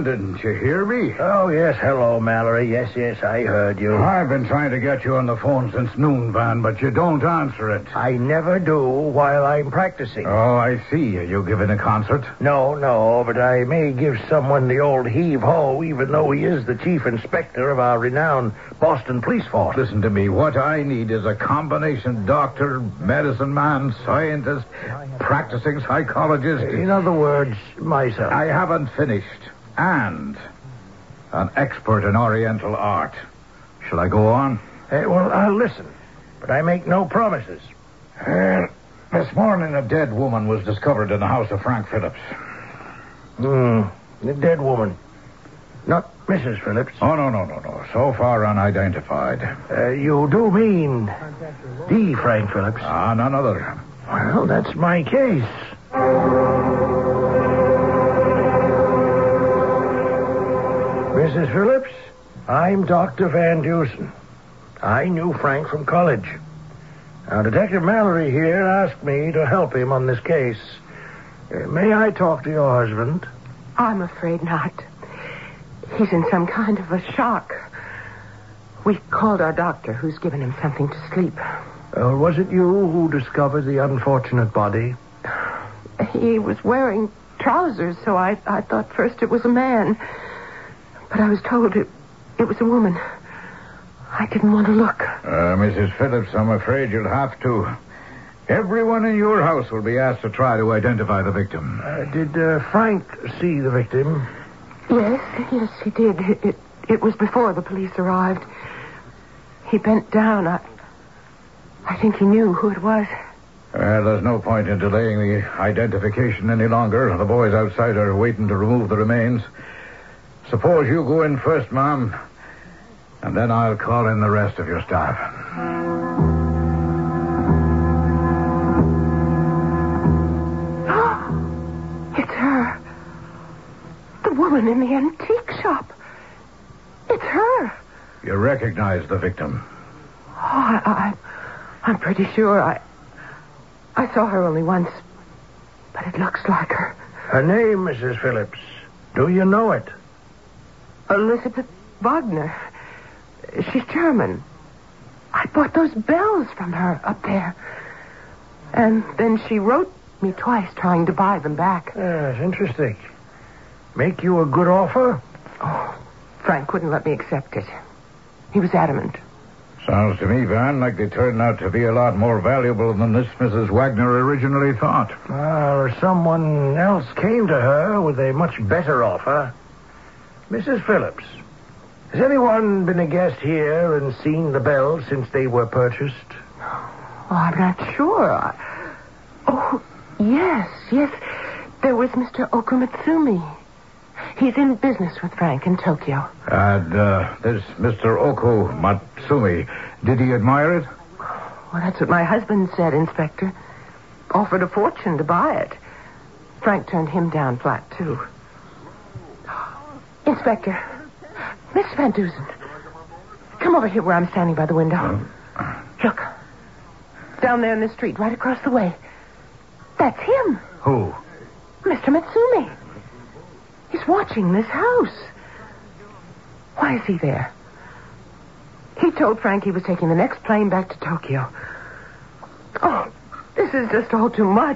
Van, didn't you hear me? Oh, yes. Hello, Mallory. Yes, I heard you. I've been trying to get you on the phone since noon, Van, but you don't answer it. I never do while I'm practicing. Oh, I see. Are you giving a concert? No, but I may give someone the old heave-ho, even though he is the chief inspector of our renowned Boston police force. Listen to me. What I need is a combination doctor, medicine man, scientist, practicing psychologist. In other words, myself. I haven't finished. And an expert in Oriental art. Shall I go on? Well, I'll listen, but I make no promises. This morning a dead woman was discovered in the house of Frank Phillips. A dead woman. Not Mrs. Phillips. Oh, no. So far unidentified. You do mean the Frank Phillips? None other. Well, that's my case. Mrs. Phillips, I'm Dr. Van Dusen. I knew Frank from college. Now, Detective Mallory here asked me to help him on this case. May I talk to your husband? I'm afraid not. He's in some kind of a shock. We called our doctor, who's given him something to sleep. Was it you who discovered the unfortunate body? He was wearing trousers, so I thought first it was a man. But I was told it was a woman. I didn't want to look. Mrs. Phillips, I'm afraid you'll have to. Everyone in your house will be asked to try to identify the victim. Did Frank see the victim? Yes, he did. It was before the police arrived. He bent down. I think he knew who it was. There's no point in delaying the identification any longer. The boys outside are waiting to remove the remains. Suppose you go in first, Mom, and then I'll call in the rest of your staff. It's her. The woman in the antique shop. It's her. You recognize the victim? Oh, I'm pretty sure. I saw her only once, but it looks like her. Her name, Mrs. Phillips. Do you know it? Elizabeth Wagner. She's German. I bought those bells from her up there. And then she wrote me twice trying to buy them back. Yes, interesting. Make you a good offer? Oh, Frank wouldn't let me accept it. He was adamant. Sounds to me, Van, like they turned out to be a lot more valuable than this Mrs. Wagner originally thought. Or someone else came to her with a much better offer. Mrs. Phillips, has anyone been a guest here and seen the bells since they were purchased? Oh, I'm not sure. Oh, yes. There was Mr. Okumatsumi. He's in business with Frank in Tokyo. And this Mr. Okumatsumi, did he admire it? Well, that's what my husband said, Inspector. Offered a fortune to buy it. Frank turned him down flat, too. Inspector, Miss Van Dusen, come over here where I'm standing by the window. Look, down there in the street, right across the way. That's him. Who? Mr. Matsumi. He's watching this house. Why is he there? He told Frank he was taking the next plane back to Tokyo. Oh, this is just all too much.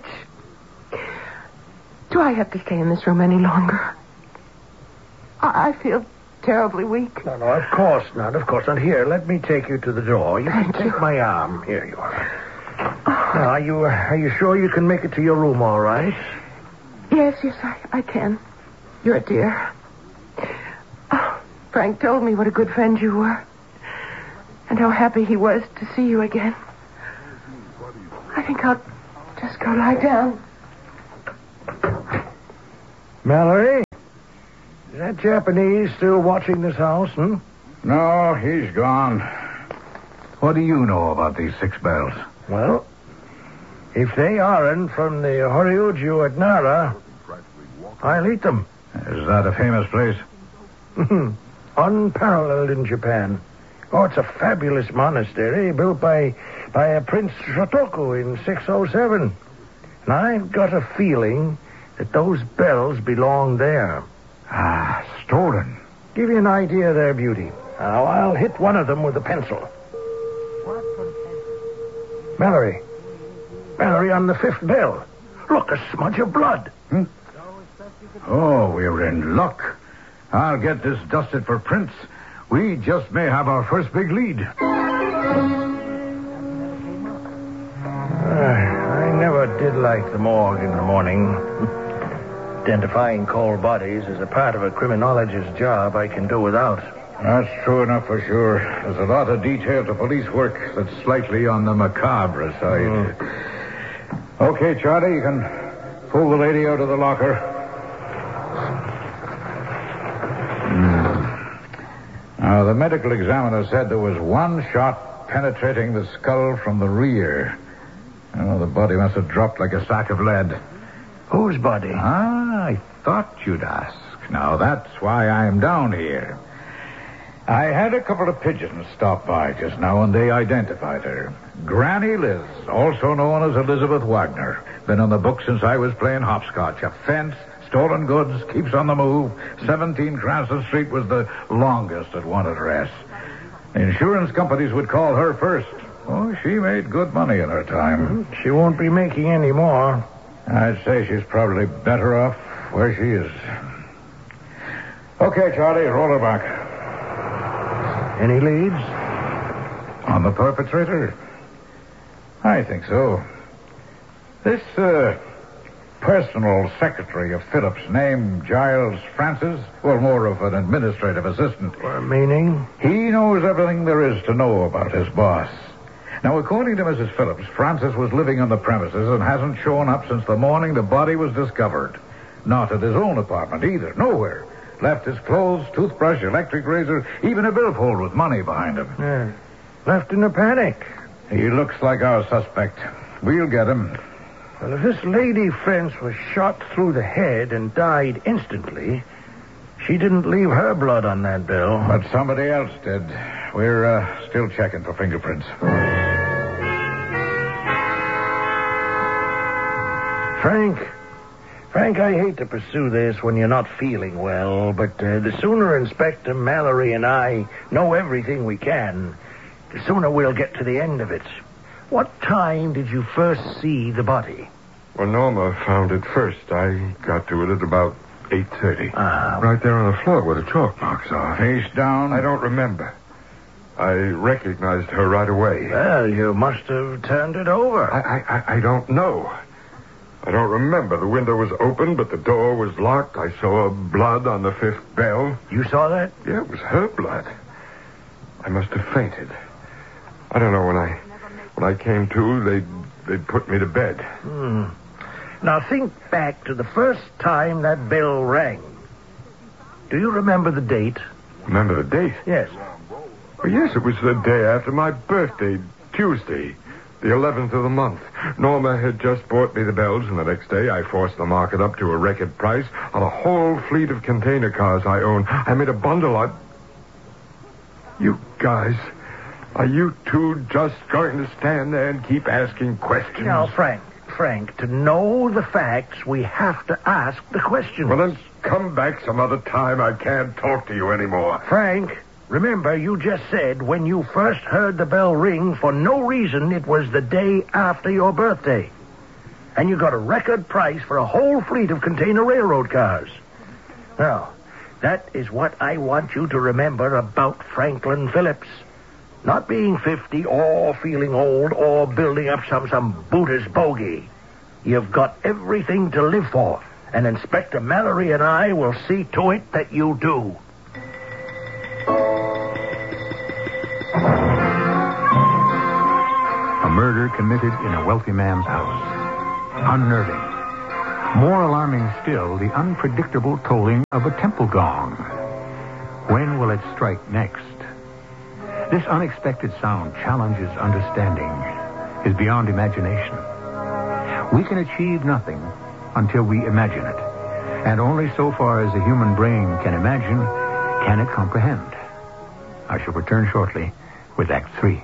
Do I have to stay in this room any longer? I feel terribly weak. No, of course not. Here, let me take you to the door. You can take my arm. Here you are. Now, are you sure you can make it to your room all right? Yes, I can. You're a dear. Oh, Frank told me what a good friend you were. And how happy he was to see you again. I think I'll just go lie down. Mallory? Is that Japanese still watching this house, No, he's gone. What do you know about these 6 bells? Well, if they aren't from the Horyuju at Nara, I'll eat them. Is that a famous place? Unparalleled in Japan. Oh, it's a fabulous monastery built by a Prince Shotoku in 607. And I've got a feeling that those bells belong there. Stolen. Give you an idea there, Beauty. Now, I'll hit one of them with a pencil. Mallory. Mallory on the 5th bell. Look, a smudge of blood. Oh, we're in luck. I'll get this dusted for prints. We just may have our first big lead. I never did like the morgue in the morning. Identifying cold bodies is a part of a criminologist's job I can do without. That's true enough for sure. There's a lot of detail to police work that's slightly on the macabre side. Okay, Charlie, you can pull the lady out of the locker. Now, the medical examiner said there was one shot penetrating the skull from the rear. Oh, the body must have dropped like a sack of lead. Whose body? I thought you'd ask. Now, that's why I'm down here. I had a couple of pigeons stop by just now, and they identified her. Granny Liz, also known as Elizabeth Wagner. Been on the book since I was playing hopscotch. A fence, stolen goods, keeps on the move. 17 Cranston Street was the longest at one address. Insurance companies would call her first. Oh, she made good money in her time. She won't be making any more. I'd say she's probably better off where she is. Okay, Charlie, roll her back. Any leads? On the perpetrator? I think so. This, personal secretary of Phillips, named Giles Francis, well, more of an administrative assistant. Meaning? He knows everything there is to know about his boss. Now, according to Mrs. Phillips, Francis was living on the premises and hasn't shown up since the morning the body was discovered. Not at his own apartment either. Nowhere. Left his clothes, toothbrush, electric razor, even a billfold with money behind him. Yeah. Left in a panic. He looks like our suspect. We'll get him. Well, if this lady Fence was shot through the head and died instantly, she didn't leave her blood on that bill. But somebody else did. We're still checking for fingerprints. Frank, I hate to pursue this when you're not feeling well, but the sooner Inspector Mallory and I know everything we can, the sooner we'll get to the end of it. What time did you first see the body? Well, Norma found it first. I got to it at about 8:30. Right there on the floor where the chalk marks are. Face down? I don't remember. I recognized her right away. Well, you must have turned it over. I don't know. I don't remember. The window was open, but the door was locked. I saw blood on the 5th bell. You saw that? Yeah, it was her blood. I must have fainted. I don't know, when I came to, they'd put me to bed. Now think back to the first time that bell rang. Do you remember the date? Remember the date? Yes. Well, yes, it was the day after my birthday, Tuesday, the 11th of the month. Norma had just bought me the bells, and the next day I forced the market up to a record price on a whole fleet of container cars I own. I made a bundle on... You guys, are you two just going to stand there and keep asking questions? Now, Frank, to know the facts, we have to ask the questions. Well, then come back some other time. I can't talk to you anymore. Frank, remember, you just said when you first heard the bell ring, for no reason, it was the day after your birthday. And you got a record price for a whole fleet of container railroad cars. Now, that is what I want you to remember about Franklin Phillips. Not being 50 or feeling old or building up some Buddhist bogey. You've got everything to live for, and Inspector Mallory and I will see to it that you do. A murder committed in a wealthy man's house. Unnerving. More alarming still, the unpredictable tolling of a temple gong. When will it strike next? This unexpected sound challenges understanding, is beyond imagination. We can achieve nothing until we imagine it. And only so far as the human brain can imagine, can it comprehend. I shall return shortly with Act 3.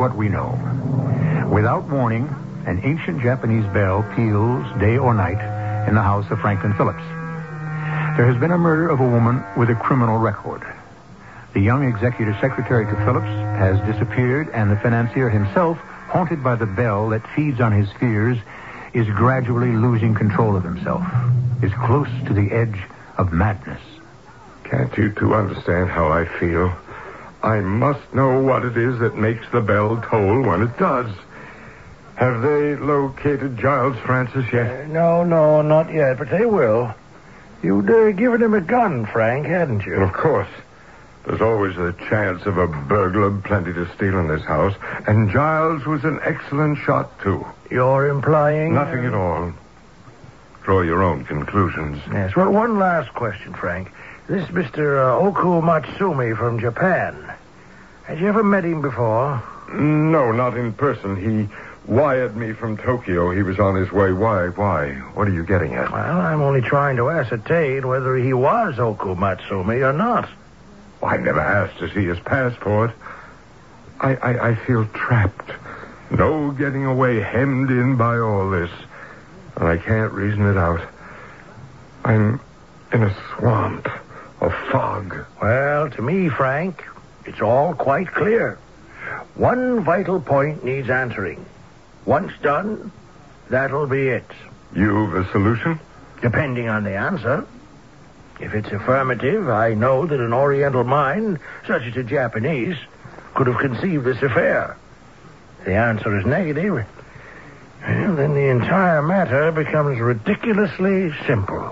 what we know. Without warning, an ancient Japanese bell peals day or night in the house of Franklin Phillips. There has been a murder of a woman with a criminal record. The young executive secretary to Phillips has disappeared, and the financier himself, haunted by the bell that feeds on his fears, is gradually losing control of himself, is close to the edge of madness. Can't you two understand how I feel? I must know what it is that makes the bell toll when it does. Have they located Giles Francis yet? No, not yet, but they will. You'd given him a gun, Frank, hadn't you? Of course. There's always a chance of a burglar, plenty to steal in this house. And Giles was an excellent shot, too. You're implying... Nothing at all. Draw your own conclusions. Yes, well, one last question, Frank. This Mr. Oku Matsumi from Japan. Had you ever met him before? No, not in person. He wired me from Tokyo. He was on his way. Why? What are you getting at? Well, I'm only trying to ascertain whether he was Oku Matsumi or not. I never asked to see his passport. I feel trapped. No getting away, hemmed in by all this. And I can't reason it out. I'm in a swamp, a fog. Well, to me, Frank, it's all quite clear. One vital point needs answering. Once done, that'll be it. You've a solution? Depending on the answer. If it's affirmative, I know that an Oriental mind, such as a Japanese, could have conceived this affair. If the answer is negative, well, then the entire matter becomes ridiculously simple.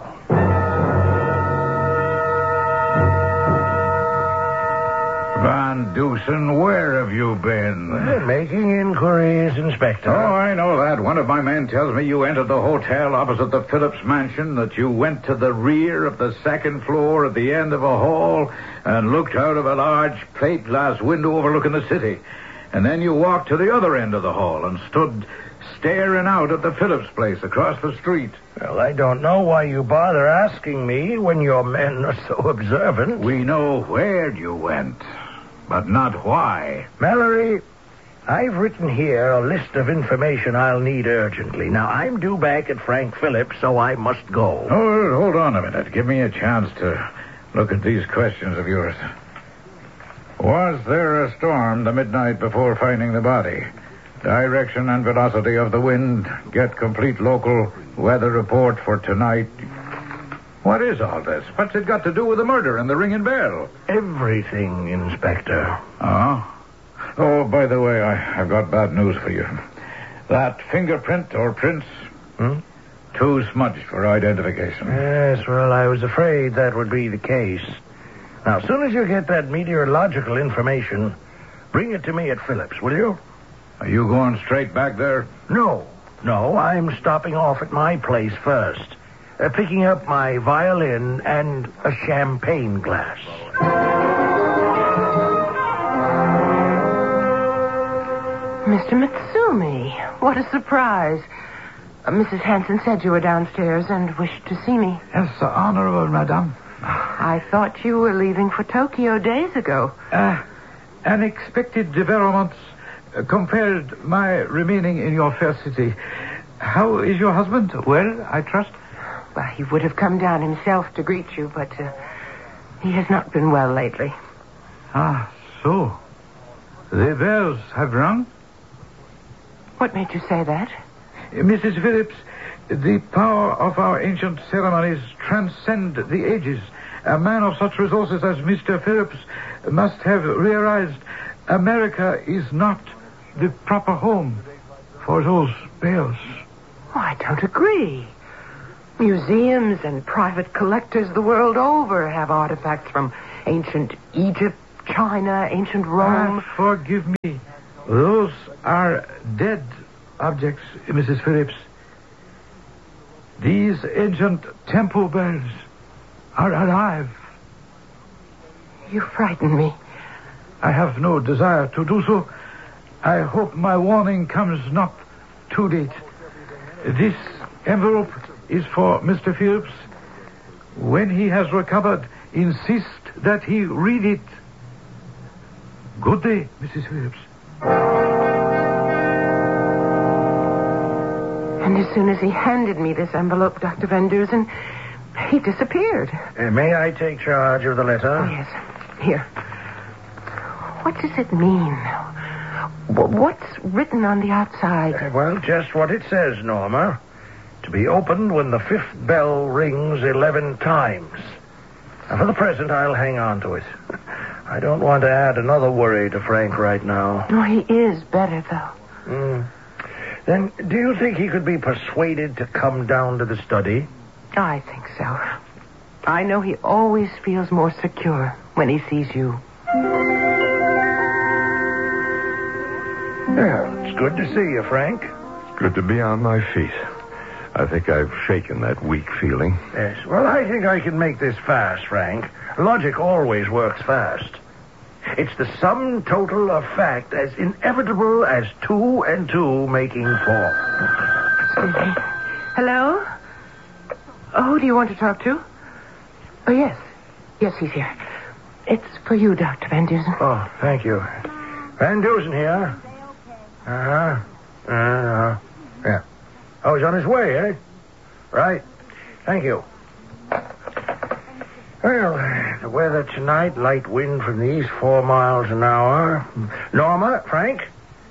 Van Dusen, where have you been? Making inquiries, Inspector. Oh, I know that. One of my men tells me you entered the hotel opposite the Phillips mansion, that you went to the rear of the second floor at the end of a hall and looked out of a large plate glass window overlooking the city. And then you walked to the other end of the hall and stood staring out at the Phillips place across the street. Well, I don't know why you bother asking me when your men are so observant. We know where you went, but not why. Mallory, I've written here a list of information I'll need urgently. Now, I'm due back at Frank Phillips, so I must go. Oh, hold on a minute. Give me a chance to look at these questions of yours. Was there a storm the midnight before finding the body? Direction and velocity of the wind. Get complete local weather report for tonight. What is all this? What's it got to do with the murder and the ringing bell? Everything, Inspector. Oh, by the way, I've got bad news for you. That fingerprint or prints, too smudged for identification. Yes, well, I was afraid that would be the case. Now, as soon as you get that meteorological information, bring it to me at Phillips, will you? Are you going straight back there? No, I'm stopping off at my place first. Picking up my violin and a champagne glass. Mr. Matsumi, what a surprise. Mrs. Hanson said you were downstairs and wished to see me. Yes, honorable madame. I thought you were leaving for Tokyo days ago. Unexpected developments compelled my remaining in your fair city. How is your husband? Well, I trust? Well, he would have come down himself to greet you, but he has not been well lately. Ah, so. The bells have rung? What made you say that? Mrs. Phillips, the power of our ancient ceremonies transcend the ages. A man of such resources as Mr. Phillips must have realized America is not the proper home for those bells. Oh, I don't agree. Museums and private collectors the world over have artifacts from ancient Egypt, China, ancient Rome. Forgive me. Those are dead objects, Mrs. Phillips. These ancient temple bells are alive. You frighten me. I have no desire to do so. I hope my warning comes not too late. This envelope is for Mr. Phillips. When he has recovered, insist that he read it. Good day, Mrs. Phillips. And as soon as he handed me this envelope, Dr. Van Dusen, he disappeared. May I take charge of the letter? Oh, yes. Here. What does it mean? What's written on the outside? Well, just what it says, Norma. To be opened when the 5th bell rings 11 times. Now, for the present, I'll hang on to it. I don't want to add another worry to Frank right now. No, he is better, though. Then, do you think he could be persuaded to come down to the study? I think so. I know he always feels more secure when he sees you. Well, it's good to see you, Frank. Good to be on my feet. I think I've shaken that weak feeling. Yes, well, I think I can make this fast, Frank. Logic always works fast. It's the sum total of fact as inevitable as 2 and 2 making 4. Excuse me. Hello? Oh, who do you want to talk to? Oh, yes. Yes, he's here. It's for you, Dr. Van Dusen. Oh, thank you. Van Dusen here. Yeah. Oh, he's on his way, eh? Right. Thank you. Well, the weather tonight, light wind from the east, 4 miles an hour. Norma, Frank,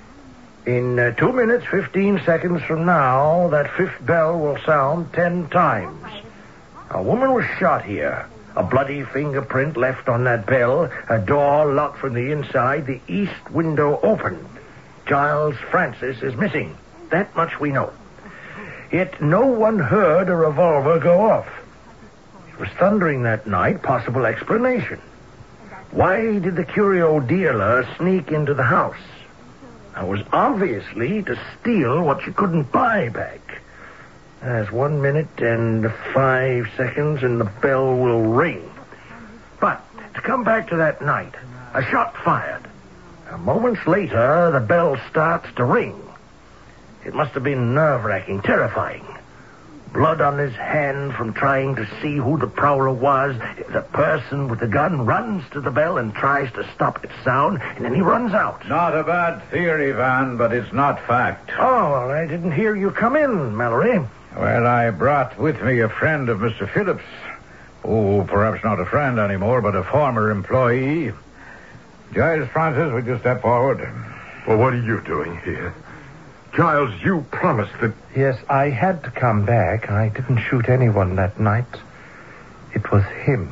in 2 minutes, 15 seconds from now, that 5th bell will sound 10 times. A woman was shot here. A bloody fingerprint left on that bell. A door locked from the inside. The east window opened. Giles Francis is missing. That much we know. Yet no one heard a revolver go off. It was thundering that night. Possible explanation. Why did the curio dealer sneak into the house? It was obviously to steal what you couldn't buy back. There's 1 minute and 5 seconds and the bell will ring. But to come back to that night, a shot fired. Moments later, the bell starts to ring. It must have been nerve-wracking, terrifying. Blood on his hand from trying to see who the prowler was. The person with the gun runs to the bell and tries to stop its sound, and then he runs out. Not a bad theory, Van, but it's not fact. Oh, well, I didn't hear you come in, Mallory. Well, I brought with me a friend of Mr. Phillips. Oh, perhaps not a friend anymore, but a former employee. Giles Francis, would you step forward? Well, what are you doing here? Giles, you promised that... Yes, I had to come back. I didn't shoot anyone that night. It was him.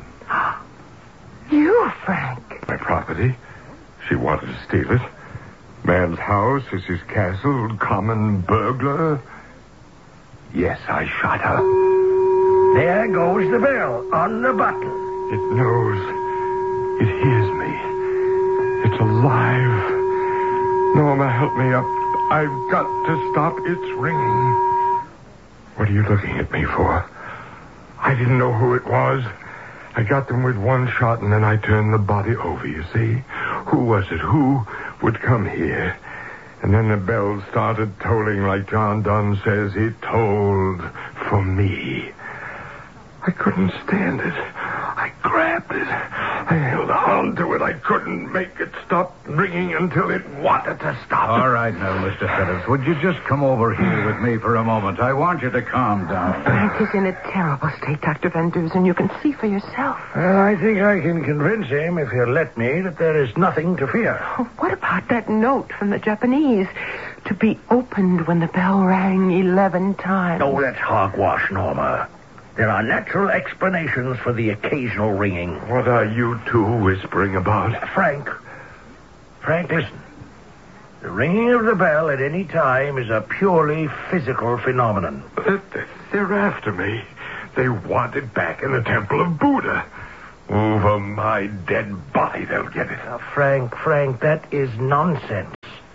You, Frank. My property. She wanted to steal it. Man's house is his castle. Common burglar. Yes, I shot her. There goes the bell on the button. It knows. It hears me. It's alive. Norma, help me up. I've got to stop its ringing. What are you looking at me for? I didn't know who it was. I got them with one shot, and then I turned the body over, you see? Who was it? Who would come here? And then the bell started tolling like John Donne says. It tolled for me. I couldn't stand it. I grabbed it. I held on to it. I couldn't make it stop ringing until it wanted to stop. All right now, Mr. Phillips. Would you just come over here with me for a moment? I want you to calm down. Frank is in a terrible state, Dr. Van Dusen. You can see for yourself. Well, I think I can convince him, if he'll let me, that there is nothing to fear. Oh, what about that note from the Japanese? To be opened when the bell rang 11 times. Oh, that's hogwash, Norma. There are natural explanations for the occasional ringing. What are you two whispering about? Frank, listen. The ringing of the bell at any time is a purely physical phenomenon. They're after me. They want it back in the Temple of Buddha. Over my dead body, they'll get it. Frank, that is nonsense.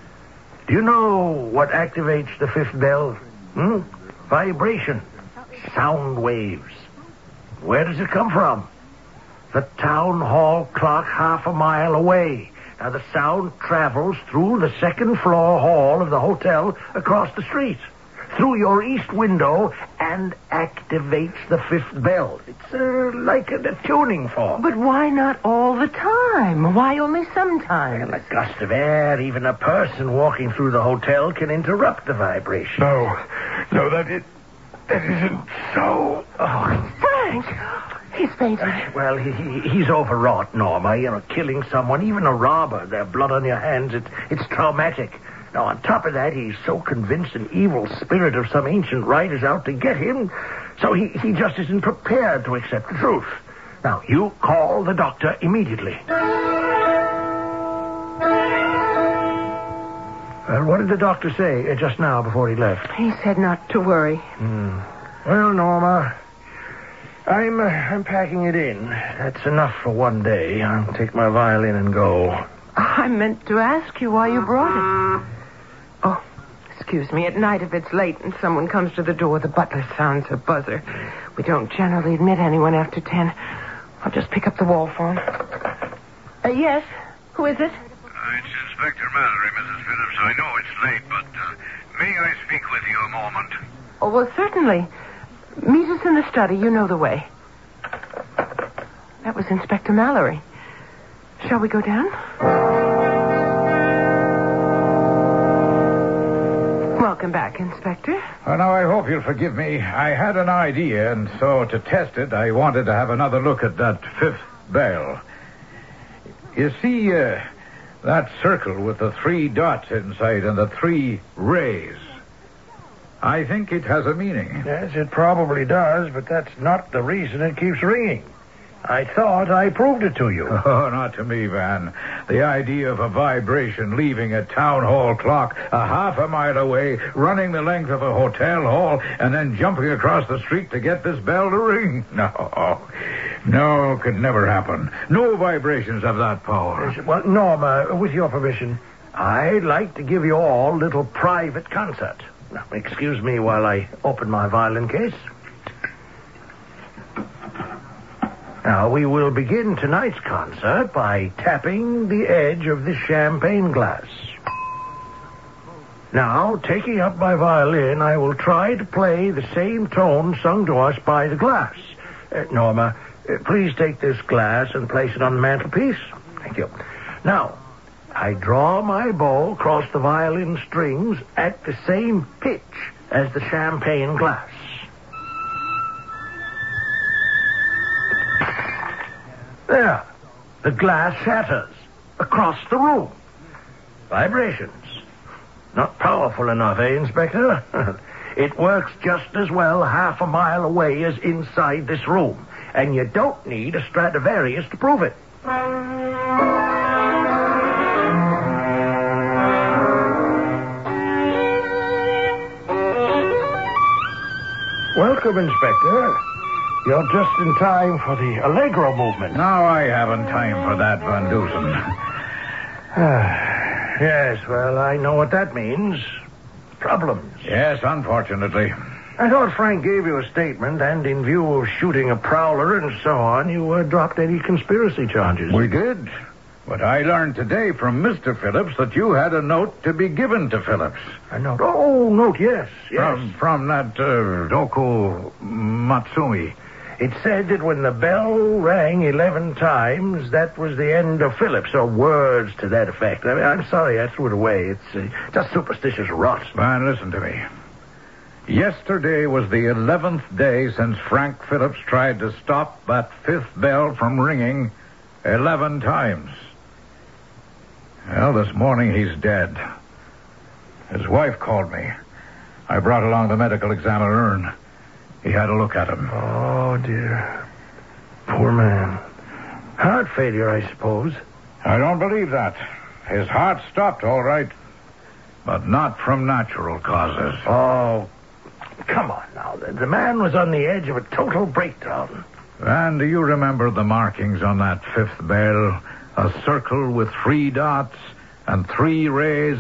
Do you know what activates the 5th bell? Vibration. Sound waves. Where does it come from? The town hall clock half a mile away. Now, the sound travels through the second floor hall of the hotel across the street, through your east window, and activates the 5th bell. It's like a tuning fork. But why not all the time? Why only sometimes? And a gust of air, even a person walking through the hotel can interrupt the vibration. No, Norma, that isn't so. Oh, Frank! He's fainted. Well, he's overwrought, Norma. You know, killing someone, even a robber, their blood on your hands, it's traumatic. Now, on top of that, he's so convinced an evil spirit of some ancient rite is out to get him, so he just isn't prepared to accept the truth. Now, you call the doctor immediately. What did the doctor say just now before he left? He said not to worry. Well, Norma, I'm packing it in. That's enough for one day. I'll take my violin and go. I meant to ask you why you brought it. Oh, excuse me. At night, if it's late and someone comes to the door, the butler sounds a buzzer. We don't generally admit anyone after 10. I'll just pick up the wall phone. Yes? Who is it? It's Inspector Mallory, Mrs. Phillips. I know it's late, but may I speak with you a moment? Oh, well, certainly. Meet us in the study. You know the way. That was Inspector Mallory. Shall we go down? Welcome back, Inspector. Well, now, I hope you'll forgive me. I had an idea, and so to test it, I wanted to have another look at that fifth bell. You see, that circle with the 3 dots inside and the 3 rays. I think it has a meaning. Yes, it probably does, but that's not the reason it keeps ringing. I thought I proved it to you. Oh, not to me, Van. The idea of a vibration leaving a town hall clock a half a mile away, running the length of a hotel hall, and then jumping across the street to get this bell to ring. No, could never happen. No vibrations have that power. Well, Norma, with your permission, I'd like to give you all a little private concert. Now, excuse me while I open my violin case. Now, we will begin tonight's concert by tapping the edge of the champagne glass. Now, taking up my violin, I will try to play the same tone sung to us by the glass. Norma, please take this glass and place it on the mantelpiece. Thank you. Now, I draw my bow across the violin strings at the same pitch as the champagne glass. There. The glass shatters across the room. Vibrations. Not powerful enough, eh, Inspector? It works just as well half a mile away as inside this room. And you don't need a Stradivarius to prove it. Welcome, Inspector. You're just in time for the Allegro movement. Now I haven't time for that, Van Dusen. Yes, well, I know what that means. Problems. Yes, unfortunately. I thought Frank gave you a statement, and in view of shooting a prowler and so on, you dropped any conspiracy charges. We did. But I learned today from Mr. Phillips that you had a note to be given to Phillips. A note? Oh, note, yes. From that Doku Matsumi. It said that when the bell rang 11 times, that was the end of Phillips, or words to that effect. I mean, I'm sorry I threw it away. It's just superstitious rot. Man, listen to me. Yesterday was the 11th day since Frank Phillips tried to stop that fifth bell from ringing 11 times. Well, this morning he's dead. His wife called me. I brought along the medical examiner, and he had a look at him. Oh, dear. Poor man. Heart failure, I suppose. I don't believe that. His heart stopped, all right. But not from natural causes. Oh, come on now. The man was on the edge of a total breakdown. And do you remember the markings on that fifth bell? A circle with 3 dots and 3 rays